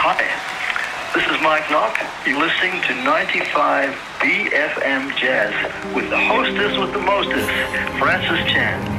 Hi, this is Mike Knock. You're listening to 95 BFM Jazz with the hostess with the mostest, Francis Chan.